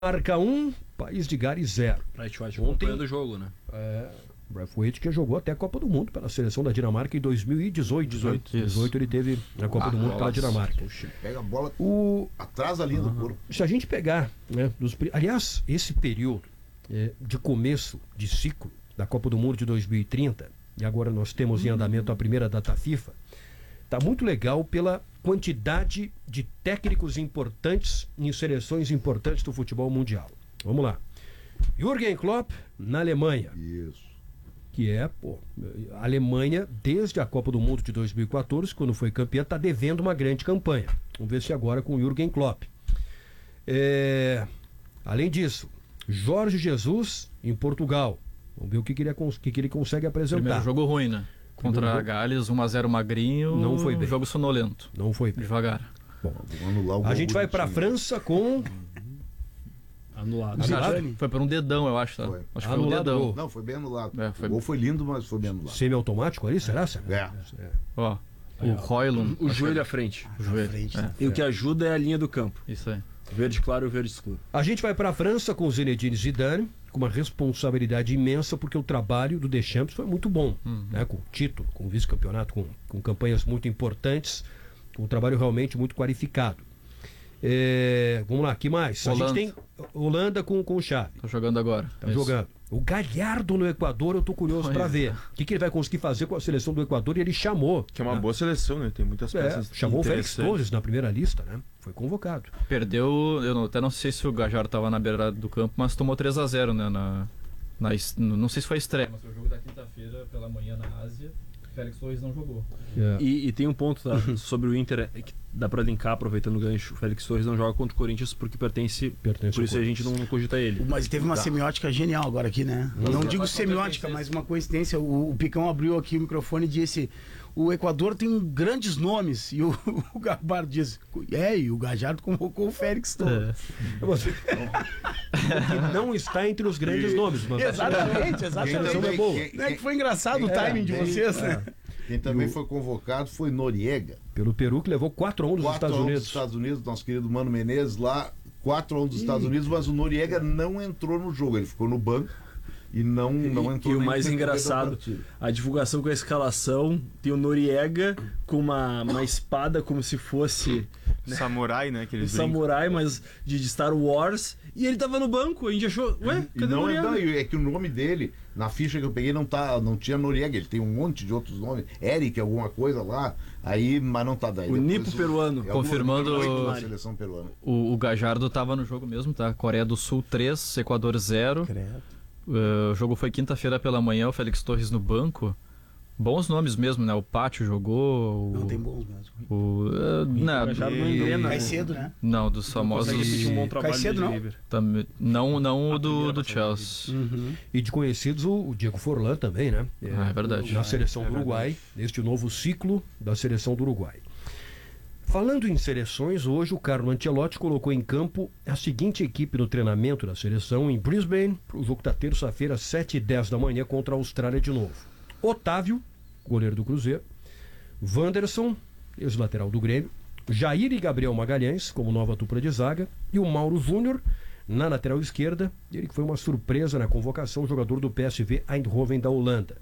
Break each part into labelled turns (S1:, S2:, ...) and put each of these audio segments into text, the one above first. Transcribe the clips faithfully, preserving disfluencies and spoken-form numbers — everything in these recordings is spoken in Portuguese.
S1: Marca um, País de Gales zero.
S2: Braithwaite acompanhando o jogo, né?
S1: É, Braithwaite que jogou até a Copa do Mundo pela seleção da Dinamarca em dois mil e dezoito. dezoito, dezoito ele teve na Copa ah, do Mundo pela Dinamarca.
S3: Puxa, pega a bola
S1: o...
S3: atrás da linha uhum. do corpo.
S1: Se a gente pegar, né, dos... aliás, esse período é, de começo de ciclo da Copa do Mundo de dois mil e trinta, e agora nós temos em andamento a primeira data FIFA, tá muito legal pela quantidade de técnicos importantes em seleções importantes do futebol mundial. Vamos lá. Jürgen Klopp na Alemanha.
S3: Isso.
S1: Que é, pô, a Alemanha, desde a Copa do Mundo de dois mil e quatorze, quando foi campeã, está devendo uma grande campanha. Vamos ver se agora com o Jürgen Klopp. É... Além disso, Jorge Jesus em Portugal. Vamos ver o que, que, ele, que, que ele consegue apresentar.
S2: Primeiro jogo ruim, né? Contra a Gales, um a zero magrinho.
S1: Não foi bem.
S2: Jogo sonolento.
S1: Não foi bem.
S2: Devagar.
S1: Bom, a gente vai para a França com...
S4: Anulado.
S2: Anulado. Foi por um dedão, eu acho. Tá?
S3: Foi.
S2: Acho que
S1: anulado,
S2: foi um dedão.
S1: gol.
S3: Não, foi bem anulado.
S2: É, foi...
S3: O gol foi lindo, mas foi bem anulado.
S1: Semi-automático ali, será?
S3: É.
S1: é.
S2: Ó, o Roylund.
S4: O joelho à frente.
S2: O joelho.
S4: Frente,
S2: é.
S4: E o que ajuda é a linha do campo.
S2: Isso aí.
S4: Verde claro e verde escuro.
S1: A gente vai para a França com o Zinedine Zidane, com uma responsabilidade imensa, porque o trabalho do Deschamps foi muito bom, uhum. né? Com título, com vice-campeonato, com, com campanhas muito importantes, com um trabalho realmente muito qualificado. É, vamos lá, que mais?
S2: Holanda.
S1: A gente tem Holanda com, com o Xavi.
S2: Tá jogando agora.
S1: Tá Isso. jogando. O Galhardo no Equador, eu tô curioso para ver. O que, que ele vai conseguir fazer com a seleção do Equador? E ele chamou.
S5: Que é uma
S1: né?
S5: boa seleção, né? Tem muitas peças.
S1: É, chamou o Félix Torres na primeira lista, né? Foi convocado.
S2: Perdeu, eu não, até não sei se o Galhardo tava na beirada do campo, mas tomou três a zero, né? Na, na, não sei se foi a estreia. Mas foi o jogo da quinta-feira pela manhã na Ásia. Félix Torres não jogou.
S4: Yeah. E, e tem um ponto tá, sobre o Inter é que dá pra linkar, aproveitando o gancho. O Félix Torres não joga contra o Corinthians porque pertence,
S1: pertence
S4: por isso a gente não, não cogita ele.
S6: Mas teve uma tá. semiótica genial agora aqui, né? Não, não digo semiótica, mas uma coincidência. O, o Picão abriu aqui o microfone e disse: o Equador tem grandes nomes. E o, o Gabardo disse: é, e o Galhardo convocou o Félix Torres.
S1: É. Você... não está entre os grandes nomes, mas
S6: exatamente, exatamente.
S1: É boa.
S6: Não é que foi engraçado o timing de vocês,
S3: é.
S6: né?
S3: Quem também o... foi convocado foi Noriega.
S1: Pelo Peru, que levou quatro a um dos Estados Unidos.
S3: dos Estados Unidos, nosso querido Mano Menezes lá, quatro a um dos Ih. Estados Unidos, mas o Noriega não entrou no jogo, ele ficou no banco e não, não entrou.
S4: E o mais engraçado, a divulgação com a escalação, tem o Noriega com uma, uma espada como se fosse...
S5: Né? Samurai, né?
S4: Um samurai, mas de, de Star Wars. E ele tava no banco, a gente achou, ué, cadê
S3: não,
S4: o Noriega?
S3: Não, é que o nome dele, na ficha que eu peguei, não, tá, não tinha Noriega, ele tem um monte de outros nomes, Eric, alguma coisa lá, aí, mas não tá daí.
S4: O Nipo peruano.
S3: É
S2: confirmando
S3: a seleção peruana.
S2: O, o Galhardo tava no jogo mesmo, tá? Coreia do Sul três, Equador zero. Uh, o jogo foi quinta-feira pela manhã, o Félix Torres no banco. Bons nomes mesmo, né? O Pátio jogou. O,
S6: não, tem bons mesmo.
S2: O, uh, não,
S6: e... Cai cedo, né?
S2: Não, dos famosos.
S4: Um bom trabalho.
S6: Cai cedo, não?
S2: Também, não, não o do, do Chelsea.
S1: Uhum. E de conhecidos, o, o Diego Forlan também, né?
S2: É, ah, é verdade.
S1: Na seleção
S2: é
S1: do Uruguai,
S2: verdade.
S1: neste novo ciclo da seleção do Uruguai. Falando em seleções, hoje o Carlo Ancelotti colocou em campo a seguinte equipe no treinamento da seleção em Brisbane, para o jogo da terça-feira, sete e dez da manhã, contra a Austrália de novo. Otávio, goleiro do Cruzeiro, Wanderson, ex-lateral do Grêmio, Jair e Gabriel Magalhães como nova dupla de zaga e o Mauro Júnior na lateral esquerda, ele que foi uma surpresa na convocação, jogador do P S V Eindhoven da Holanda,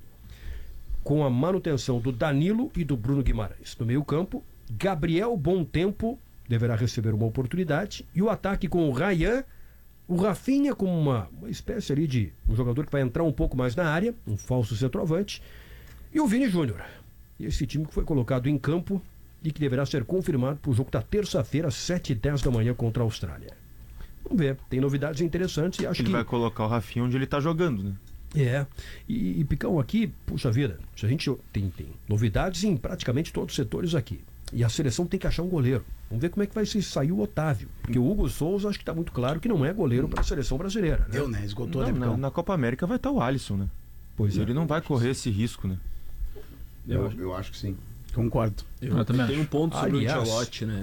S1: com a manutenção do Danilo e do Bruno Guimarães. No meio campo, Gabriel Bom Tempo deverá receber uma oportunidade e o ataque com o Ryan, o Rafinha como uma, uma espécie ali de um jogador que vai entrar um pouco mais na área, um falso centroavante, e o Vini Júnior. E esse time que foi colocado em campo e que deverá ser confirmado para o jogo da terça-feira, sete e dez da manhã contra a Austrália. Vamos ver, tem novidades interessantes e acho
S5: ele
S1: que...
S5: vai colocar o Rafinha onde ele está jogando, né?
S1: É, e, e Picão, aqui, puxa vida, se a gente tem, tem novidades em praticamente todos os setores aqui. E a seleção tem que achar um goleiro. Vamos ver como é que vai se sair o Otávio. Porque o Hugo Souza, acho que está muito claro que não é goleiro para a seleção brasileira. Né?
S6: Deu, né? Esgotou,
S5: não,
S6: né,
S5: na, na Copa América vai estar o Alisson, né?
S1: Pois
S5: ele
S1: é.
S5: não vai correr esse risco, né?
S3: Eu, eu, eu acho que sim.
S6: Concordo.
S4: Eu, eu também tem um ponto sobre Aliás, o Ancelotti, né?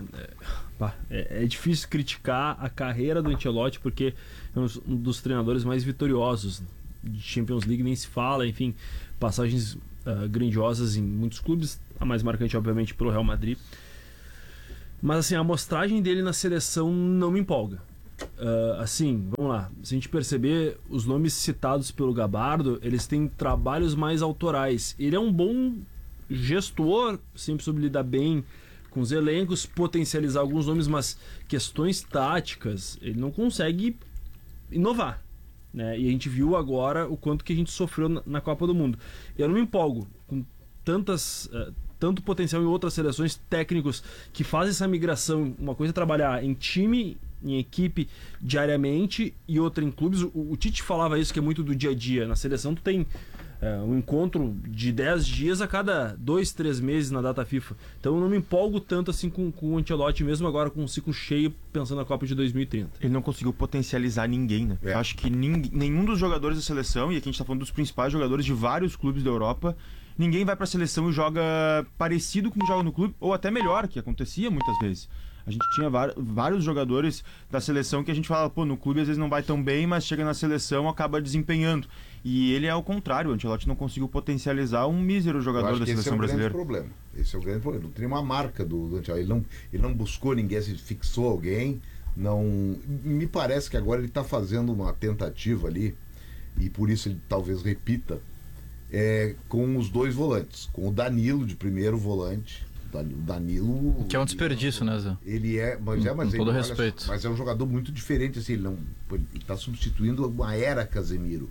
S4: É, é difícil criticar a carreira do Ancelotti porque é um dos treinadores mais vitoriosos de Champions League, nem se fala, enfim, passagens uh, grandiosas em muitos clubes, a mais marcante obviamente pelo Real Madrid. Mas assim, a amostragem dele na seleção não me empolga. Uh, assim, vamos lá. Se a gente perceber, os nomes citados pelo Gabardo, eles têm trabalhos mais autorais. Ele é um bom gestor, sempre soube lidar bem com os elencos, potencializar alguns nomes, mas questões táticas, ele não consegue inovar, né? E a gente viu agora o quanto que a gente sofreu na, na Copa do Mundo. Eu não me empolgo com tantas... Uh, tanto potencial em outras seleções, técnicos que fazem essa migração. Uma coisa é trabalhar em time, em equipe diariamente, e outra em clubes. O, o Tite falava isso, que é muito do dia a dia. Na seleção tu tem é, um encontro de dez dias a cada dois, três meses na data FIFA. Então eu não me empolgo tanto assim com, com o Ancelotti, mesmo agora com um ciclo cheio, pensando na Copa de dois mil e trinta.
S5: Ele não conseguiu potencializar ninguém, né? É. Eu acho que ninguém, nenhum dos jogadores da seleção, e aqui a gente tá falando dos principais jogadores de vários clubes da Europa, ninguém vai pra seleção e joga parecido com o que joga no clube, ou até melhor, que acontecia muitas vezes. A gente tinha vários jogadores da seleção que a gente fala, pô, no clube às vezes não vai tão bem, mas chega na seleção acaba desempenhando. E ele é o contrário, o Ancelotti não conseguiu potencializar um mísero jogador da seleção brasileira.
S3: Esse é o grande problema. Esse é o grande problema. Não tem uma marca do, do Ancelotti. Ele não, ele não buscou ninguém, se fixou alguém. Não... Me parece que agora ele está fazendo uma tentativa ali, e por isso ele talvez repita, É, com os dois volantes, com o Danilo de primeiro volante. O Danilo,
S2: que é um desperdício,
S3: ele,
S2: né, Zé?
S3: Ele é, mas é, mas
S2: com todo
S3: ele,
S2: respeito.
S3: Olha, mas é um jogador muito diferente, assim, ele não, ele está substituindo uma era Casemiro.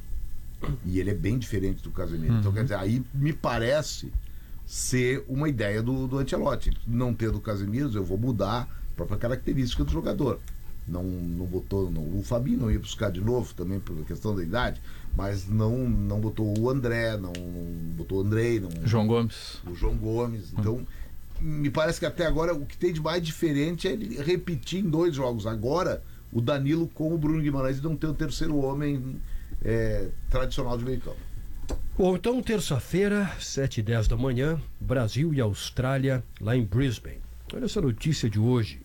S3: E ele é bem diferente do Casemiro. Uhum. Então, quer dizer, aí me parece ser uma ideia do, do Ancelotti. Não tendo o Casemiro, eu vou mudar a própria característica do jogador. Não, não botou, não, o Fabinho não ia buscar de novo também por questão da idade, mas não, não botou o André, não, não botou o Andrei, não,
S2: João Gomes.
S3: O João Gomes. Então, hum. me parece que até agora o que tem de mais diferente é ele repetir em dois jogos. Agora, o Danilo com o Bruno Guimarães e não ter o terceiro homem é, tradicional de meio campo.
S1: Bom, então terça-feira, sete e dez da manhã, Brasil e Austrália, lá em Brisbane. Olha essa notícia de hoje.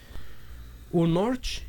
S1: O Norte,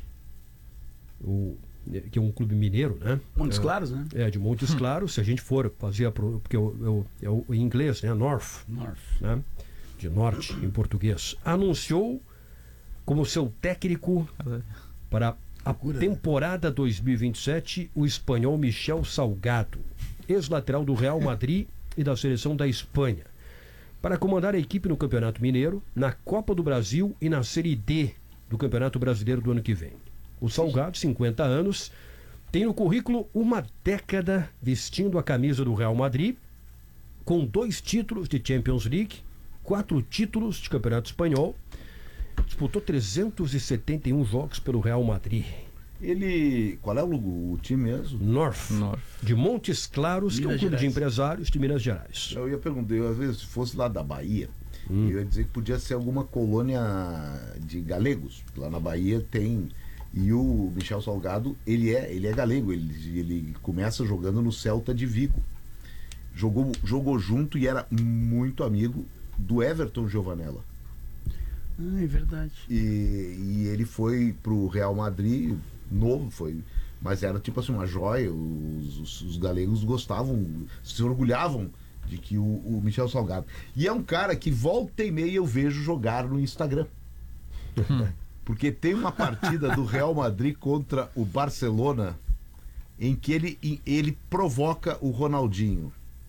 S1: o, que é um clube mineiro, né?
S6: Montes Claros, né?
S1: É, de Montes Claros. Se a gente for fazer, a, porque eu, eu, é o em inglês, né? North.
S6: North.
S1: Né? De norte, em português. Anunciou como seu técnico para a temporada dois mil e vinte e sete o espanhol Michel Salgado, ex-lateral do Real Madrid e da seleção da Espanha, para comandar a equipe no Campeonato Mineiro, na Copa do Brasil e na Série D do Campeonato Brasileiro do ano que vem. O Salgado, cinquenta anos, tem no currículo uma década vestindo a camisa do Real Madrid, com dois títulos de Champions League, quatro títulos de Campeonato Espanhol, disputou trezentos e setenta e um jogos pelo Real Madrid.
S3: Ele... Qual é o, o time mesmo?
S1: North,
S2: North.
S1: de Montes Claros,
S6: Minas
S1: que é um clube
S6: Gerais.
S1: de empresários de Minas Gerais.
S3: Eu ia perguntar, eu, às vezes, se fosse lá da Bahia, hum. eu ia dizer que podia ser alguma colônia de galegos. Lá na Bahia tem... E o Michel Salgado, ele é, ele é galego, ele, ele começa jogando no Celta de Vigo. Jogou, jogou junto e era muito amigo do Everton Giovanella.
S6: Ah, é verdade.
S3: E, e ele foi pro Real Madrid, novo, foi, mas era tipo assim, uma joia. Os, os, os galegos gostavam, se orgulhavam de que o, o Michel Salgado. E é um cara que volta e meia eu vejo jogar no Instagram. Porque tem uma partida do Real Madrid contra o Barcelona em que ele, ele provoca o Ronaldinho.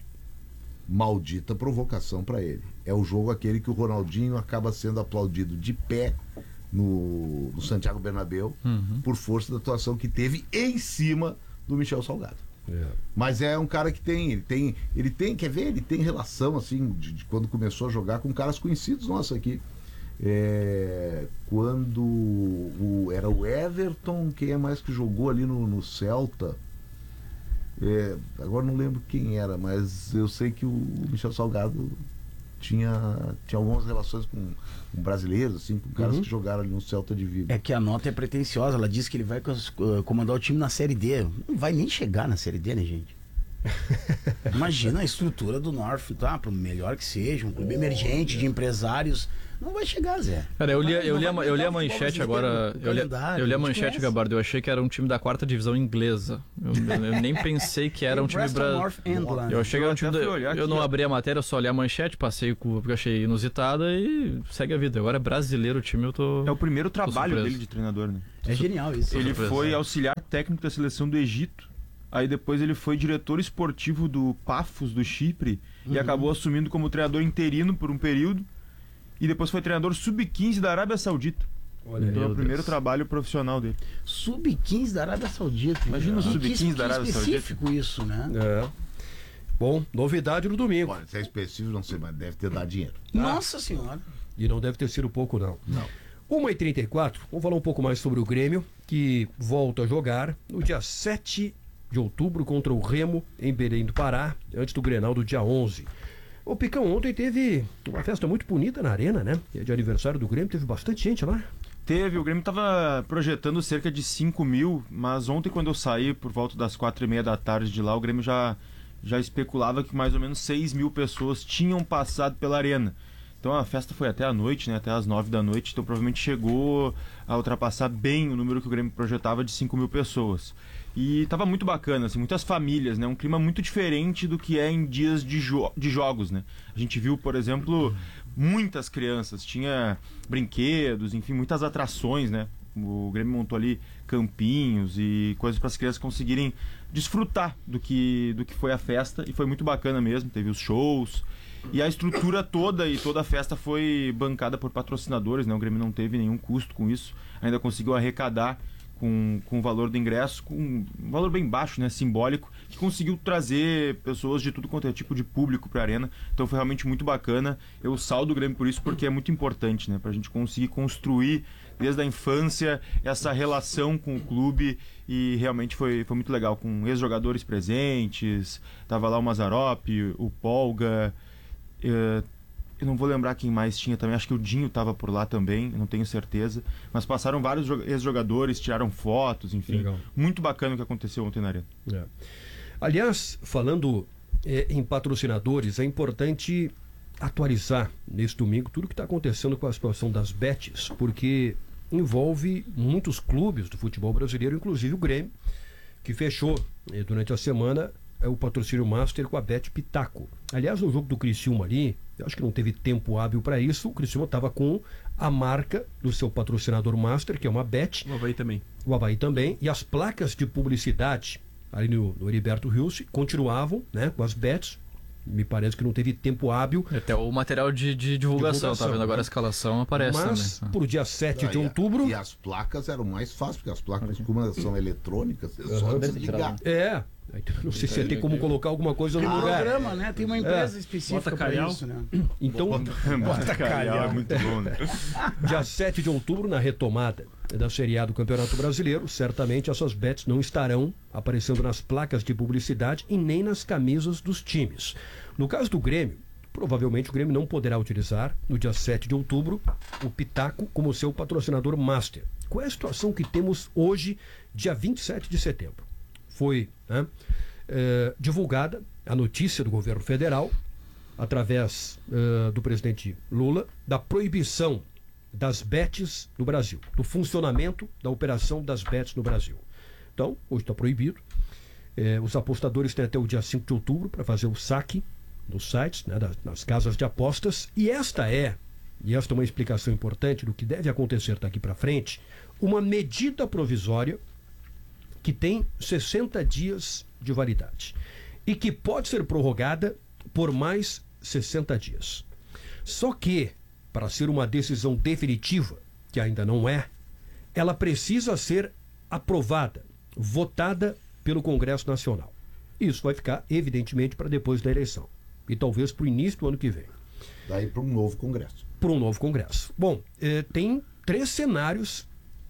S3: Maldita provocação para ele. É o jogo aquele que o Ronaldinho acaba sendo aplaudido de pé no, no Santiago Bernabéu, uhum. por força da atuação que teve em cima do Michel Salgado. É. Mas é um cara que tem, ele tem, ele tem, quer ver, ele tem relação assim de, de quando começou a jogar com caras conhecidos nossos aqui. É, quando o, era o Everton, quem é mais que jogou ali no, no Celta? É, agora não lembro quem era, mas eu sei que o Michel Salgado tinha, tinha algumas relações com, com brasileiros, assim, com caras uhum. que jogaram ali no Celta de Vigo.
S6: É que a nota é pretensiosa, ela diz que ele vai comandar o time na Série D. Não vai nem chegar na Série D, né, gente? Imagina a estrutura do North, tá? Por melhor que seja, um clube oh, emergente, é. de empresários. Não vai chegar, Zé.
S2: Cara, eu li,
S6: Vai,
S2: eu li, a,
S6: vai
S2: eu li a
S6: futebol
S2: manchete
S6: brasileiro,
S2: agora.
S6: o
S2: Eu li,
S6: calendário,
S2: eu li a
S6: a gente
S2: manchete,
S6: conhece.
S2: Gabardo. Eu achei que era um time da quarta divisão inglesa. Eu, eu nem pensei que era um time
S6: Preston
S2: brasileiro.
S6: North End lá, né?
S2: Eu achei que era um time.
S5: até
S2: Da,
S5: fui olhar
S2: eu
S5: aqui,
S2: não
S5: ó.
S2: abri a matéria, eu só li a manchete, passei com porque eu achei inusitada e segue a vida. Agora é brasileiro o time, eu tô.
S5: É o primeiro trabalho
S2: surpreso.
S5: dele de treinador, né?
S6: É genial isso.
S5: Ele
S2: surpreso,
S5: foi
S2: é.
S5: auxiliar técnico da seleção do Egito. Aí depois ele foi diretor esportivo do Pafos do Chipre e acabou assumindo como treinador interino por um período. E depois foi treinador sub quinze da Arábia Saudita.
S1: Olha aí.
S5: Então é o
S1: Meu
S5: primeiro
S1: Deus.
S5: trabalho profissional dele.
S6: sub quinze da Arábia Saudita.
S5: Imagina o
S6: Que-
S5: sub quinze
S6: que
S5: da Arábia
S6: específico isso, né?
S1: É. Bom, novidade no domingo.
S3: Olha, se é específico, não sei, mas deve ter dado dinheiro.
S6: Nossa senhora.
S1: E não deve ter sido pouco, não.
S3: Não.
S1: uma e trinta e quatro, vamos falar um pouco mais sobre o Grêmio, que volta a jogar no dia sete de outubro contra o Remo, em Belém do Pará, antes do Grenal do dia onze. O Picão, ontem teve uma festa muito bonita na Arena, né? De aniversário do Grêmio, teve bastante gente lá.
S5: Teve, o Grêmio estava projetando cerca de cinco mil, mas ontem quando eu saí por volta das quatro e meia da tarde de lá, o Grêmio já, já especulava que mais ou menos seis mil pessoas tinham passado pela Arena. Então a festa foi até a noite, né, até as nove da noite, então provavelmente chegou a ultrapassar bem o número que o Grêmio projetava de cinco mil pessoas. E tava muito bacana, assim, muitas famílias, né? Um clima muito diferente do que é em dias de, jo- de jogos, né? A gente viu, por exemplo, muitas crianças, tinha brinquedos, enfim, muitas atrações, né? O Grêmio montou ali campinhos e coisas para as crianças conseguirem desfrutar do que, do que foi a festa, e foi muito bacana mesmo, teve os shows. E a estrutura toda e toda a festa foi bancada por patrocinadores, né? O Grêmio não teve nenhum custo com isso, ainda conseguiu arrecadar com, com o valor do ingresso, com um valor bem baixo, né? Simbólico, que conseguiu trazer pessoas de tudo quanto é tipo de público para a Arena. Então foi realmente muito bacana. Eu saldo o Grêmio por isso, porque é muito importante, né? Para a gente conseguir construir desde a infância essa relação com o clube, e realmente foi, foi muito legal, com ex-jogadores presentes, tava lá o Mazzaropi, o Polga, eh, eu não vou lembrar quem mais tinha também, acho que o Dinho estava por lá também, eu não tenho certeza, mas passaram vários jo- ex-jogadores, tiraram fotos, enfim,
S1: Legal.
S5: muito bacana o que aconteceu ontem na Arena.
S1: É. Aliás, falando é, em patrocinadores, é importante atualizar nesse domingo tudo o que está acontecendo com a situação das bets, porque envolve muitos clubes do futebol brasileiro, inclusive o Grêmio, que fechou eh, durante a semana é, o patrocínio Master com a Bet Pitaco. Aliás, no jogo do Criciúma ali, eu acho que não teve tempo hábil para isso, o Criciúma estava com a marca do seu patrocinador Master, que é uma Bet,
S4: O Avaí também.
S1: o Avaí também, e as placas de publicidade ali no, no Heriberto Rios continuavam, né, com as bets. Me parece que não teve tempo hábil.
S2: Até o material de, de divulgação,
S1: Divulgação,
S2: tá vendo agora
S1: né?
S2: a escalação aparece
S1: Mas,
S2: também.
S1: pro dia sete de
S3: Ah, e a-
S1: outubro.
S3: E as placas eram mais fáceis, porque as placas, como elas são eletrônicas, é só desligar.
S1: É. Não sei se tem como colocar alguma coisa no
S6: Tem um
S1: lugar.
S6: programa, né? Tem uma empresa
S1: É.
S6: específica
S4: Bota
S6: para
S4: calhau.
S6: isso, né?
S1: Então,
S5: Bota calhau, é muito bom, né?
S1: dia sete de outubro, na retomada da Série A do Campeonato Brasileiro, certamente essas bets não estarão aparecendo nas placas de publicidade e nem nas camisas dos times. No caso do Grêmio, provavelmente o Grêmio não poderá utilizar, no dia sete de outubro, o Pitaco como seu patrocinador master. Qual é a situação que temos hoje, dia vinte e sete de setembro? Foi, né, eh, divulgada a notícia do governo federal, através eh, do presidente Lula, da proibição das bets no Brasil, do funcionamento da operação das bets no Brasil. Então, hoje está proibido. Eh, os apostadores têm até o dia cinco de outubro para fazer o saque nos sites, né, das, nas casas de apostas. E esta é, e esta é uma explicação importante do que deve acontecer daqui para frente, uma medida provisória que tem sessenta dias de validade e que pode ser prorrogada por mais sessenta dias. Só que, para ser uma decisão definitiva, que ainda não é, ela precisa ser aprovada, votada pelo Congresso Nacional. Isso vai ficar, evidentemente, para depois da eleição. E talvez para o início do ano que vem.
S3: Daí para um novo congresso.
S1: Para um novo Congresso. Bom, eh, tem três cenários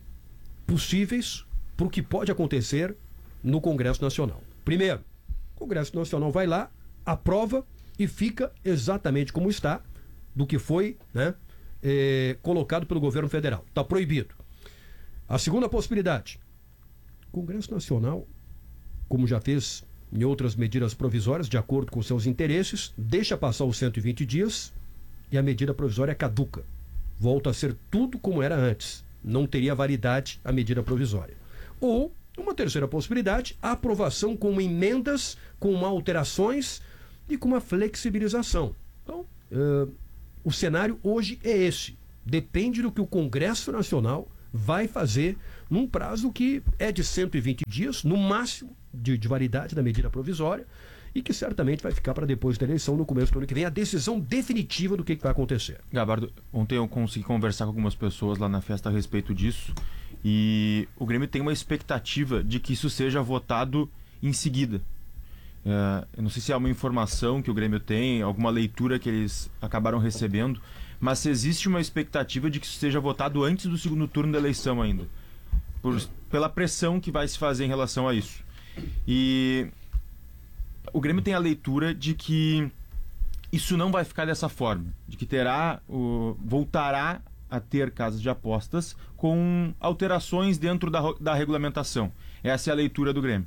S1: possíveis para o que pode acontecer no Congresso Nacional. Primeiro, o Congresso Nacional vai lá, aprova e fica exatamente como está, do que foi, né, eh, colocado pelo governo federal. Está proibido. A segunda possibilidade, o Congresso Nacional, como já fez em outras medidas provisórias, de acordo com seus interesses, deixa passar os cento e vinte dias e a medida provisória caduca. volta a ser tudo como era antes. Não teria validade a medida provisória. Ou, uma terceira possibilidade, a aprovação com emendas, com alterações e com uma flexibilização. Então, uh, o cenário hoje é esse. Depende do que o Congresso Nacional vai fazer num prazo que é de cento e vinte dias, no máximo de, de validade da medida provisória, e que certamente vai ficar para depois da eleição, no começo do ano que vem, a decisão definitiva do que, que vai acontecer.
S5: Gabardo, ontem eu consegui conversar com algumas pessoas lá na festa a respeito disso, e o Grêmio tem uma expectativa de que isso seja votado em seguida. É, eu não sei se é uma informação que o Grêmio tem, alguma leitura que eles acabaram recebendo, mas se existe uma expectativa de que isso seja votado antes do segundo turno da eleição ainda, por, pela pressão que vai se fazer em relação a isso. E o Grêmio tem a leitura de que isso não vai ficar dessa forma, de que terá o, voltará a ter casas de apostas com alterações dentro da, da regulamentação. Essa é a leitura do Grêmio.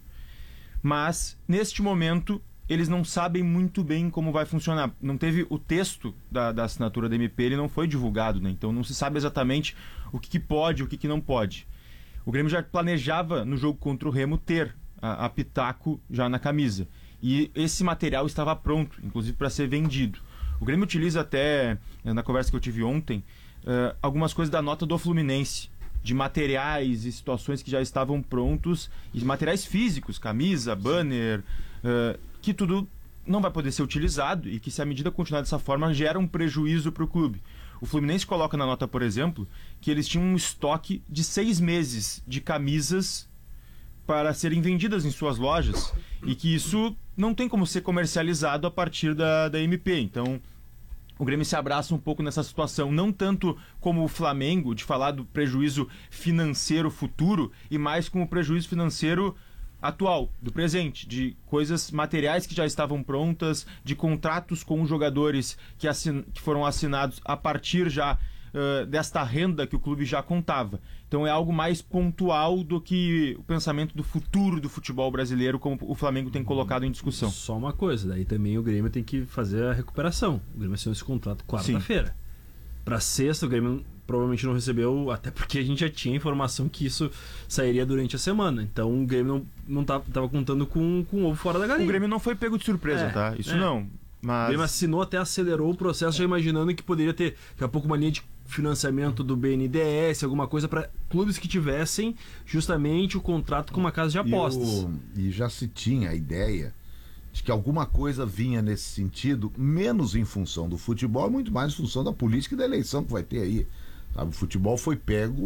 S5: Mas, neste momento, eles não sabem muito bem como vai funcionar. Não teve o texto da, da assinatura da M P, ele não foi divulgado, né? Então não se sabe exatamente o que, que pode e o que, que não pode. O Grêmio já planejava, no jogo contra o Remo, ter a, a Pitaco já na camisa. E esse material estava pronto, inclusive para ser vendido. O Grêmio utiliza até, na conversa que eu tive ontem, uh, algumas coisas da nota do Fluminense, de materiais e situações que já estavam prontos, e materiais físicos, camisa, banner, uh, que tudo não vai poder ser utilizado e que, se a medida continuar dessa forma, gera um prejuízo para o clube. O Fluminense coloca na nota, por exemplo, que eles tinham um estoque de seis meses de camisas para serem vendidas em suas lojas e que isso não tem como ser comercializado a partir da, da M P. Então, o Grêmio se abraça um pouco nessa situação, não tanto como o Flamengo, de falar do prejuízo financeiro futuro, e mais com o prejuízo financeiro atual, do presente, de coisas materiais que já estavam prontas, de contratos com os jogadores que, assin... que foram assinados a partir já uh, desta renda que o clube já contava. Então é algo mais pontual do que o pensamento do futuro do futebol brasileiro, como o Flamengo tem colocado em discussão.
S4: Só uma coisa, daí também o Grêmio tem que fazer a recuperação. O Grêmio assinou esse contrato quarta-feira. Para sexta, o Grêmio provavelmente não recebeu, até porque a gente já tinha informação que isso sairia durante a semana. Então o Grêmio não, não tava, tava contando com, com o ovo fora da galinha.
S5: O Grêmio não foi pego de surpresa, é, tá? Isso é. não. Mas...
S4: O Grêmio assinou, até acelerou o processo, já imaginando que poderia ter daqui a pouco uma linha de financiamento do B N D E S, alguma coisa para clubes que tivessem justamente o contrato com uma casa de apostas.
S3: E, o, e já se tinha a ideia de que alguma coisa vinha nesse sentido, menos em função do futebol, muito mais em função da política e da eleição que vai ter aí. Sabe, o futebol foi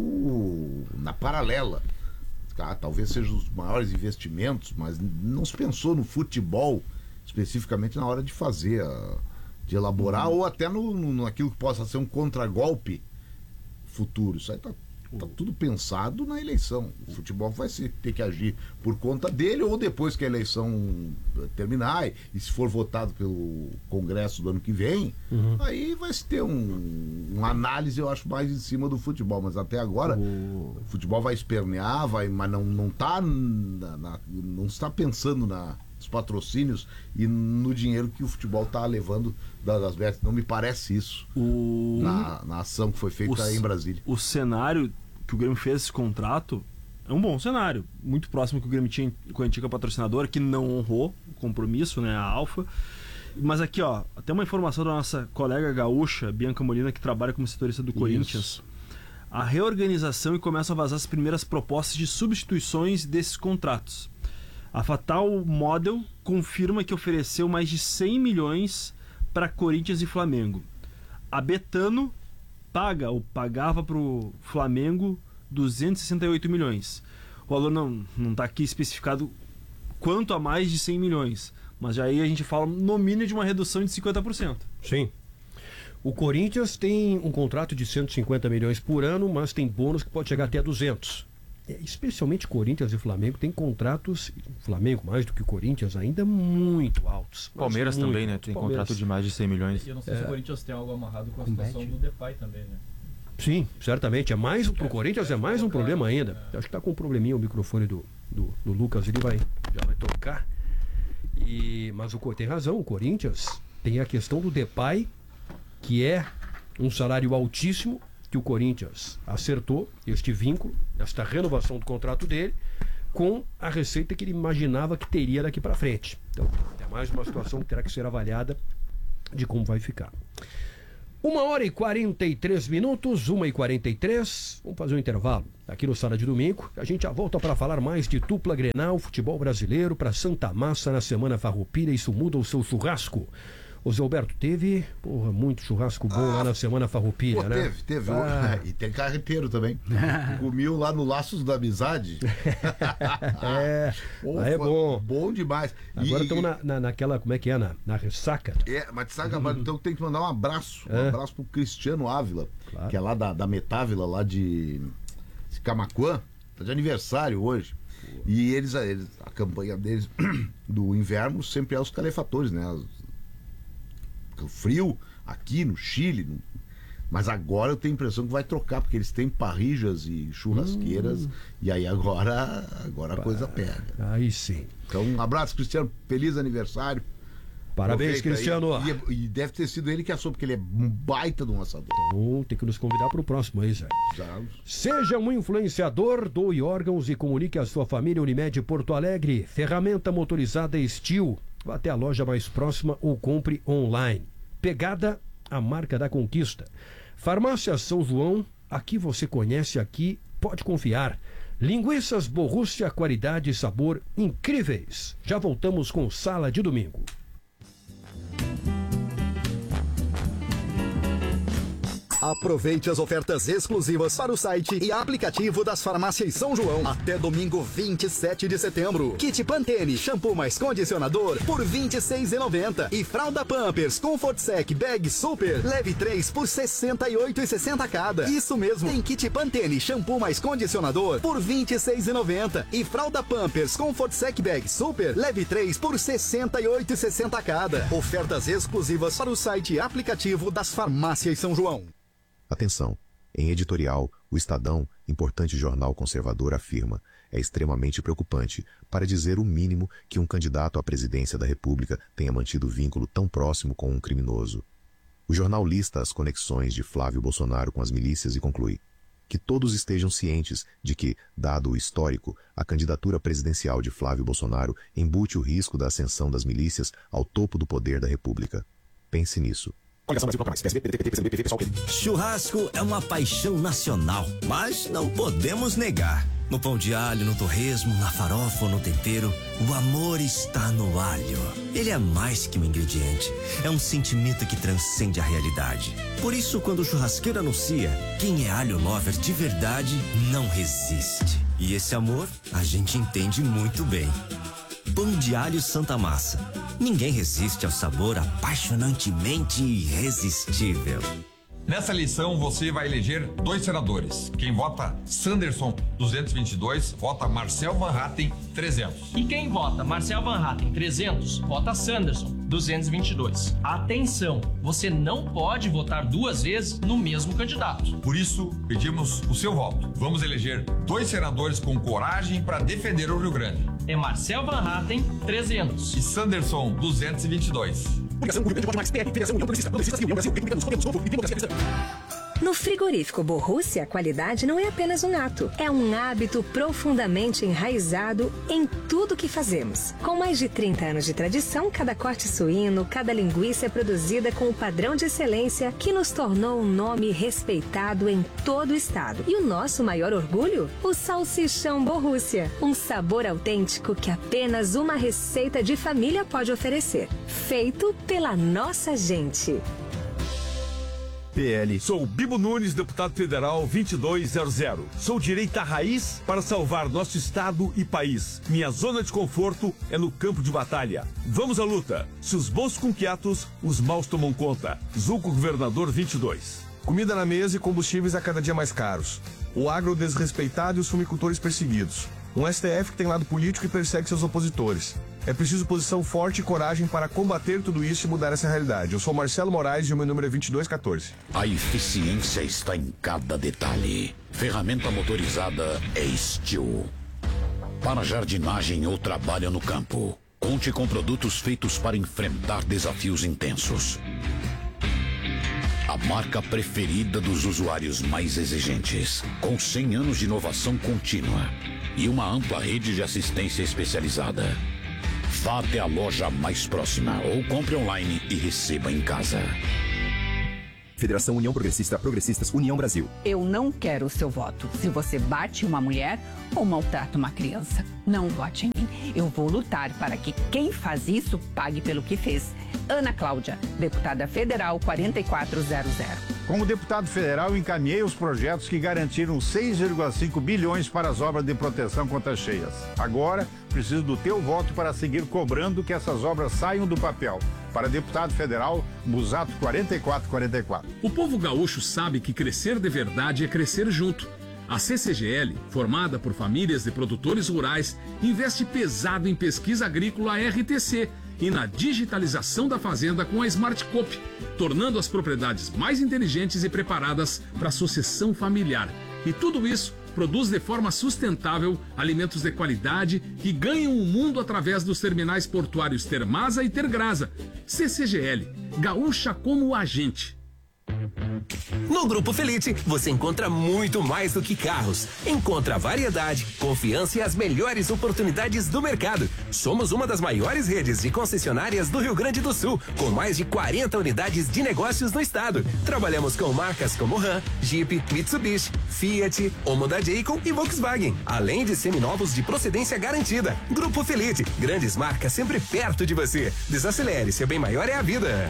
S3: pego na paralela. Ah, talvez sejam os maiores investimentos, mas não se pensou no futebol especificamente na hora de fazer, a, de elaborar, uhum. ou até no, no, naquilo que possa ser um contragolpe futuro. Isso aí tá, tá tudo pensado na eleição. O futebol vai se, ter que agir por conta dele, ou depois que a eleição terminar, e, e se for votado pelo Congresso do ano que vem, uhum. aí vai se ter um, uma análise, eu acho, mais em cima do futebol. Mas até agora o, o futebol vai espernear, vai, mas não, não tá na, na, não está pensando na os patrocínios e no dinheiro que o futebol está levando das betas. Não me parece isso o... na, na ação que foi feita o, em Brasília.
S4: O cenário que o Grêmio fez esse contrato é um bom cenário, muito próximo que o Grêmio tinha com a antiga patrocinadora, que não honrou o compromisso, né, a Alfa. Mas aqui, ó, até uma informação da nossa colega gaúcha, Bianca Molina, que trabalha como setorista do Corinthians. Isso. A reorganização, e começam a vazar as primeiras propostas de substituições desses contratos. A Fatal Model confirma que ofereceu mais de cem milhões para Corinthians e Flamengo. A Betano paga ou pagava para o Flamengo duzentos e sessenta e oito milhões. O valor não não está aqui especificado quanto a mais de cem milhões, mas aí a gente fala no mínimo de uma redução de cinquenta por cento.
S1: Sim. O Corinthians tem um contrato de cento e cinquenta milhões por ano, mas tem bônus que pode chegar até duzentos. Especialmente Corinthians e Flamengo tem contratos, Flamengo mais do que o Corinthians, ainda muito altos.
S5: Palmeiras
S1: muito
S5: também, né? Tem Palmeiras. Contrato de mais de cem milhões.
S2: E eu não sei
S1: é.
S2: se o Corinthians tem algo amarrado com a situação do Depay também, né?
S1: Sim, certamente. É mais, pro Corinthians é mais um problema ainda.
S2: É.
S1: Acho que tá com um probleminha o microfone do, do, do Lucas, ele vai, já vai tocar. E, mas o tem razão, o Corinthians tem a questão do Depay, que é um salário altíssimo, que o Corinthians acertou este vínculo, esta renovação do contrato dele, com a receita que ele imaginava que teria daqui para frente. Então, é mais uma situação que terá que ser avaliada de como vai ficar. Uma hora e quarenta e três minutos, uma e quarenta e três. Vamos fazer um intervalo aqui no Sala de Domingo. A gente já volta para falar mais de dupla Grenal, futebol brasileiro, para Santa Massa na Semana Farroupilha. Isso muda o seu churrasco. O Zé Alberto, teve, porra, muito churrasco bom ah, lá na Semana Farroupilha,
S3: pô,
S1: né?
S3: Teve, teve.
S1: Ah.
S3: E tem carreteiro também. Comiu lá no Laços da Amizade.
S1: é, pô, é bom.
S3: Bom demais.
S1: Agora estamos na, na, naquela, como é que é, na, na ressaca.
S3: É, mas sabe, uhum. Então tem que mandar um abraço. Um
S1: é.
S3: abraço pro Cristiano Ávila,
S1: claro.
S3: Que é lá da, da Metávila, lá de Camaquã. Tá de aniversário hoje. Pô. E eles, eles, a campanha deles do inverno sempre é os calefatores, né? As, o frio aqui no Chile, no... mas agora eu tenho a impressão que vai trocar, porque eles têm parrijas e churrasqueiras, hum. E aí agora, agora a coisa pega.
S1: Aí sim.
S3: Então, um abraço, Cristiano, feliz aniversário.
S1: Parabéns, Cristiano.
S3: E, e deve ter sido ele que assou, porque ele é um baita de um assador.
S1: Então, tem que nos convidar para o próximo aí, Zé. Seja um influenciador, doe órgãos e comunique a sua família. Unimed Porto Alegre, ferramenta motorizada Steel. Vá até a loja mais próxima ou compre online. Pegada, a marca da conquista. Farmácia São João, aqui você conhece, aqui pode confiar. Linguiças Borrússia, qualidade e sabor incríveis. Já voltamos com Sala de Domingo.
S7: Aproveite as ofertas exclusivas para o site e aplicativo das farmácias São João até domingo vinte e sete de setembro. Kit Pantene, shampoo mais condicionador por vinte e seis reais e noventa centavos e fralda Pampers Comfort Sec Bag Super leve três por sessenta e oito reais e sessenta centavos cada. Isso mesmo, tem kit Pantene shampoo mais condicionador por vinte e seis reais e noventa centavos e fralda Pampers Comfort Sec Bag Super leve três por sessenta e oito reais e sessenta centavos cada. Ofertas exclusivas para o site e aplicativo das farmácias São João.
S8: Atenção! Em editorial, o Estadão, importante jornal conservador, afirma: é extremamente preocupante, para dizer o mínimo, que um candidato à presidência da República tenha mantido vínculo tão próximo com um criminoso. O jornal lista as conexões de Flávio Bolsonaro com as milícias e conclui: que todos estejam cientes de que, dado o histórico, a candidatura presidencial de Flávio Bolsonaro embute o risco da ascensão das milícias ao topo do poder da República. Pense nisso.
S9: Churrasco é uma paixão nacional, mas não podemos negar. No pão de alho, no torresmo, na farofa ou no tempero, o amor está no alho. Ele é mais que um ingrediente, é um sentimento que transcende a realidade. Por isso, quando o churrasqueiro anuncia, quem é alho lover de verdade não resiste. E esse amor a gente entende muito bem. Pão de alho Santa Massa. Ninguém resiste ao sabor apaixonantemente irresistível.
S10: Nessa eleição, você vai eleger dois senadores. Quem vota Sanderson duzentos e vinte e dois, vota Marcel Van Hatten trezentos.
S11: E quem vota Marcel Van Hatten trezentos, vota Sanderson duzentos e vinte e dois. Atenção, você não pode votar duas vezes no mesmo candidato.
S10: Por isso, pedimos o seu voto. Vamos eleger dois senadores com coragem para defender o Rio Grande.
S11: É Marcel Van Hatten trezentos.
S10: E Sanderson duzentos e vinte e dois.
S12: No frigorífico Borrússia, a qualidade não é apenas um ato, é um hábito profundamente enraizado em tudo que fazemos. Com mais de trinta anos de tradição, cada corte suíno, cada linguiça é produzida com o padrão de excelência que nos tornou um nome respeitado em todo o estado. E o nosso maior orgulho? O salsichão Borrússia, um sabor autêntico que apenas uma receita de família pode oferecer. Feito pela nossa gente.
S13: P L. Sou Bibo Nunes, deputado federal vinte e dois zero zero. Sou direita raiz para salvar nosso estado e país. Minha zona de conforto é no campo de batalha. Vamos à luta. Se os bons com quietos, os maus tomam conta. Zuco Governador vinte e dois.
S14: Comida na mesa e combustíveis a cada dia mais caros. O agro desrespeitado e os fumicultores perseguidos. Um S T F que tem lado político e persegue seus opositores. É preciso posição forte e coragem para combater tudo isso e mudar essa realidade. Eu sou Marcelo Moraes e o meu número é vinte e dois quatorze.
S15: A eficiência está em cada detalhe. Ferramenta motorizada é Steel. Para jardinagem ou trabalho no campo, conte com produtos feitos para enfrentar desafios intensos. a marca preferida dos usuários mais exigentes, com cem anos de inovação contínua e uma ampla rede de assistência especializada. Vá até a loja mais próxima ou compre online e receba em casa.
S16: Federação União Progressista Progressistas União Brasil.
S17: Eu não quero o seu voto. Se você bate uma mulher ou maltrata uma criança, não vote em mim. Eu vou lutar para que quem faz isso pague pelo que fez. Ana Cláudia, deputada federal quatro quatro zero zero.
S18: Como deputado federal, encaminhei os projetos que garantiram seis vírgula cinco bilhões para as obras de proteção contra cheias. Agora, preciso do teu voto para seguir cobrando que essas obras saiam do papel. Para deputado federal, Busato quatro quatro quatro quatro.
S19: O povo gaúcho sabe que crescer de verdade é crescer junto. A C C G L, formada por famílias de produtores rurais, investe pesado em pesquisa agrícola R T C e na digitalização da fazenda com a Smart Cop, tornando as propriedades mais inteligentes e preparadas para a sucessão familiar. E tudo isso produz de forma sustentável alimentos de qualidade que ganham o mundo através dos terminais portuários Termasa e Tergrasa. C C G L, gaúcha como a gente.
S20: No Grupo Felite, você encontra muito mais do que carros. Encontra variedade, confiança e as melhores oportunidades do mercado. Somos uma das maiores redes de concessionárias do Rio Grande do Sul, com mais de quarenta unidades de negócios no estado. Trabalhamos com marcas como Ram, Jeep, Mitsubishi, Fiat, Honda Jayco e Volkswagen, além de seminovos de procedência garantida. Grupo Felite, grandes marcas sempre perto de você. Desacelere, seu bem maior é a vida.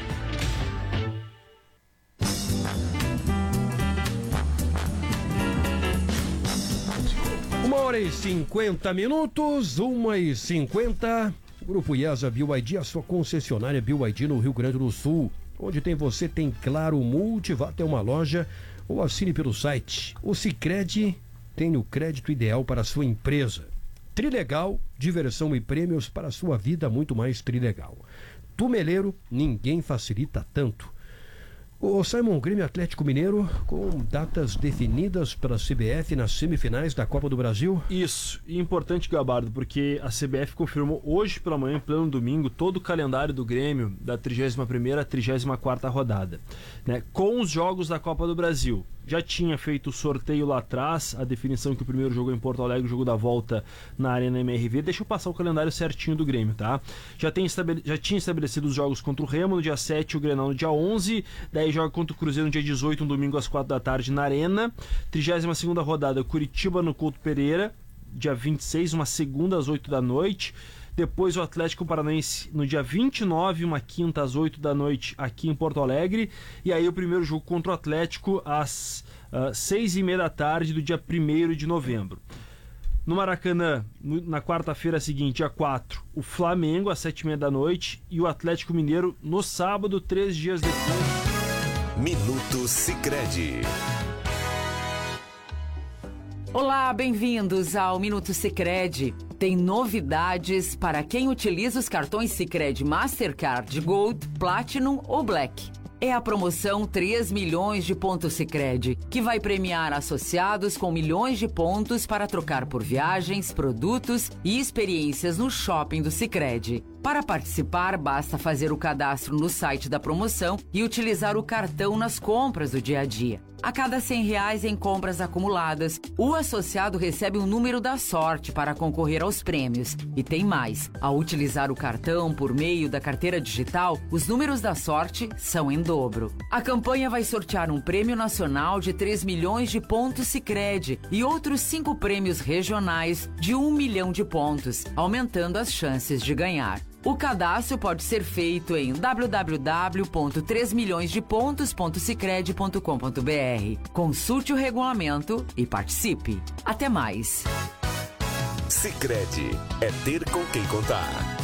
S1: Uma hora e cinquenta minutos, uma e cinquenta. Grupo IESA B Y D, a sua concessionária B Y D no Rio Grande do Sul. Onde tem você, tem Claro Multi, vá até uma loja ou assine pelo site. O Sicredi tem o crédito ideal para a sua empresa. Trilegal, diversão e prêmios para a sua vida, muito mais trilegal. Tumeleiro, ninguém facilita tanto. O Simon, Grêmio Atlético Mineiro, com datas definidas pela C B F nas semifinais da Copa do Brasil.
S4: Isso, e importante, Gabardo, porque a C B F confirmou hoje pela manhã, em pleno domingo, todo o calendário do Grêmio da trigésima primeira à trigésima quarta rodada, né? Com os jogos da Copa do Brasil. Já tinha feito o sorteio lá atrás, a definição que o primeiro jogo é em Porto Alegre, o jogo da volta na Arena M R V. Deixa eu passar o calendário certinho do Grêmio, tá? Já, tem estabele... Já tinha estabelecido os jogos contra o Remo no dia sete, o Grenal no dia onze, daí joga contra o Cruzeiro no dia dezoito, um domingo às quatro da tarde na Arena. trigésima segunda rodada, Curitiba no Couto Pereira, dia vinte e seis, uma segunda às oito da noite. Depois o Atlético Paranaense no dia vinte e nove, uma quinta às oito da noite aqui em Porto Alegre. E aí o primeiro jogo contra o Atlético às uh, seis e meia da tarde do dia primeiro de novembro. No Maracanã, no, na quarta-feira seguinte, dia quatro, o Flamengo às sete e meia da noite e o Atlético Mineiro no sábado, três dias depois.
S20: Minuto Sicredi.
S21: Olá, bem-vindos ao Minuto Sicredi. Tem novidades para quem utiliza os cartões Sicredi Mastercard Gold, Platinum ou Black. É a promoção três milhões de pontos Sicredi, que vai premiar associados com milhões de pontos para trocar por viagens, produtos e experiências no shopping do Sicredi. Para participar, basta fazer o cadastro no site da promoção e utilizar o cartão nas compras do dia a dia. A cada cem reais em compras acumuladas, o associado recebe um número da sorte para concorrer aos prêmios. E tem mais, ao utilizar o cartão por meio da carteira digital, os números da sorte são em dobro. A campanha vai sortear um prêmio nacional de três milhões de pontos Sicredi e outros cinco prêmios regionais de um milhão de pontos, aumentando as chances de ganhar. O cadastro pode ser feito em w w w ponto três milhões de pontos ponto sicredi ponto com ponto b r. Consulte o regulamento e participe. Até mais.
S20: Sicredi é ter com quem contar.